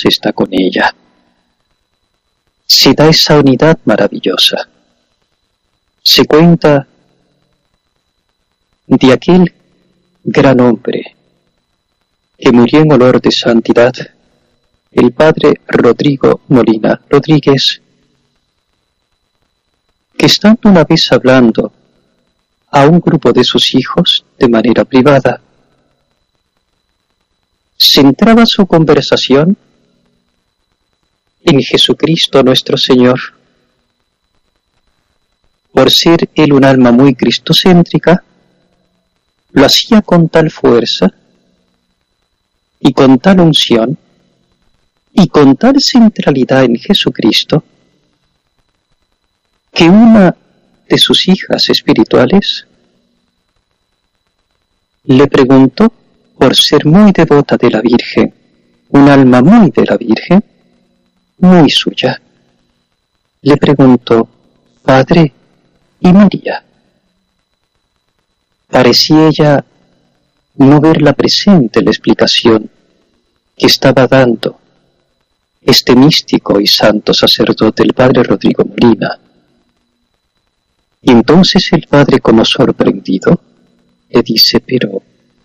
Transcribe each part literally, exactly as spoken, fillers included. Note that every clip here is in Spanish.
está con ella. Se da esa unidad maravillosa. Se cuenta de aquel gran hombre que murió en olor de santidad, el padre Rodrigo Molina Rodríguez, que estando una vez hablando a un grupo de sus hijos de manera privada, centraba su conversación en Jesucristo nuestro Señor. Por ser él un alma muy cristocéntrica, lo hacía con tal fuerza y con tal unción y con tal centralidad en Jesucristo que una de sus hijas espirituales le preguntó, por ser muy devota de la Virgen, un alma muy de la Virgen, muy suya, le preguntó: Padre, ¿y María? Parecía ella no verla presente en la explicación que estaba dando este místico y santo sacerdote, el padre Rodrigo Molina. Y entonces el padre, como sorprendido, le dice: pero,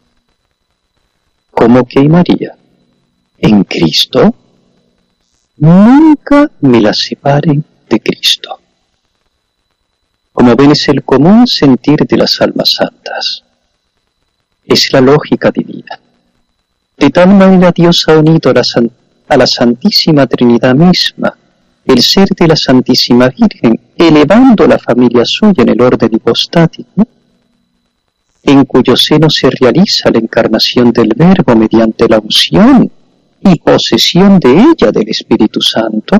¿cómo que María? ¿En Cristo? Nunca me la separen de Cristo. Como ven, es el común sentir de las almas santas. Es la lógica divina. De tal manera Dios ha unido a la, San, a la Santísima Trinidad misma, el ser de la Santísima Virgen, elevando la familia suya en el orden hipostático, en cuyo seno se realiza la encarnación del Verbo mediante la unción y posesión de ella del Espíritu Santo.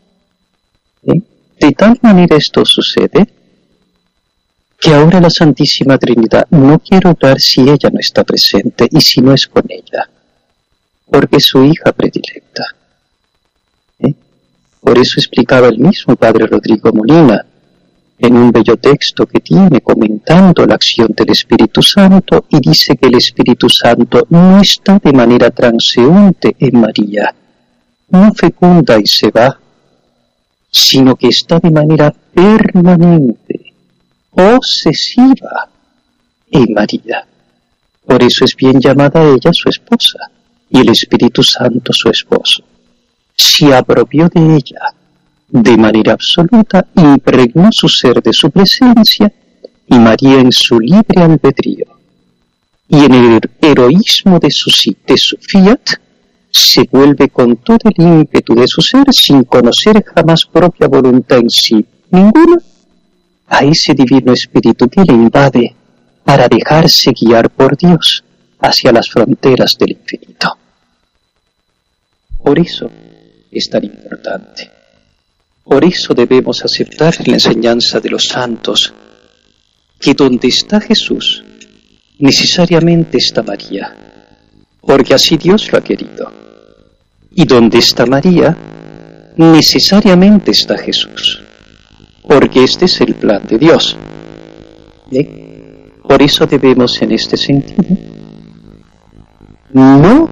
¿Eh? De tal manera esto sucede que ahora la Santísima Trinidad no quiere obrar si ella no está presente y si no es con ella, porque es su hija predilecta. ¿Eh? Por eso explicaba el mismo padre Rodrigo Molina en un bello texto que tiene comentando la acción del Espíritu Santo, y dice que el Espíritu Santo no está de manera transeúnte en María, no fecunda y se va, sino que está de manera permanente, obsesiva en María. Por eso es bien llamada ella su esposa y el Espíritu Santo su esposo. Se apropió de ella de manera absoluta, impregnó su ser de su presencia, y María en su libre albedrío y en el heroísmo de su, de su fiat se vuelve con todo el ímpetu de su ser, sin conocer jamás propia voluntad en sí ninguna, a ese divino espíritu que le invade para dejarse guiar por Dios hacia las fronteras del infinito. Por eso es tan importante. Por eso debemos aceptar la enseñanza de los santos, que donde está Jesús, necesariamente está María, porque así Dios lo ha querido. Y donde está María, necesariamente está Jesús, porque este es el plan de Dios. ¿Eh? Por eso debemos, en este sentido, no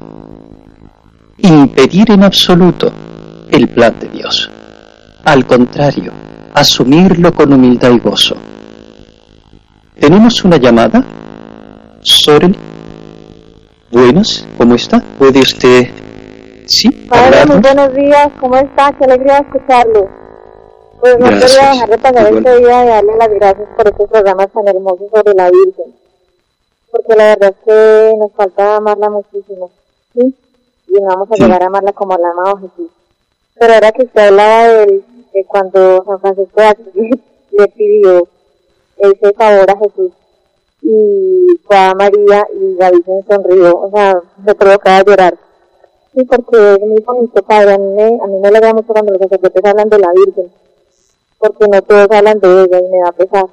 impedir en absoluto el plan de Dios. Al contrario, asumirlo con humildad y gozo. ¿Tenemos una llamada? Sorel. Buenas, ¿cómo está? ¿Puede usted...? ¿Sí? Padre, muy buenos días, ¿cómo está? Qué alegría escucharlo. Pues no Gracias. quería dejar de pasar este día y darle las gracias por estos programas tan hermosos sobre la Virgen. Porque la verdad es que nos falta amarla muchísimo, ¿sí? Y no vamos a sí. llegar a amarla como la amaba Jesús. Pero ahora que usted hablaba de, de cuando San Francisco de Asís le pidió ese favor a Jesús y fue a María y la Virgen sonrió, o sea, se provocaba a llorar. Sí, porque es muy bonito, padre, a mí me, a mí me alegra mucho cuando los sacerdotes hablan de la Virgen, porque no todos hablan de ella y me da pesar.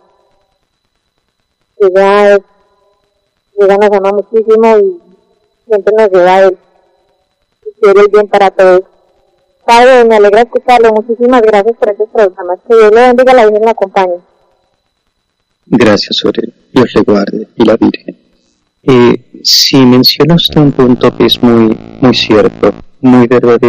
Ella es, ella nos ama muchísimo y siempre nos lleva a él y quiere el bien para todos. Padre, me alegra escucharlo. Muchísimas gracias por estos programas. Que Dios le bendiga, la Virgen la acompañe. Gracias, Sorel. Dios le guarde y la Virgen. Eh, si menciona usted un punto que es muy, muy cierto, muy verdadero.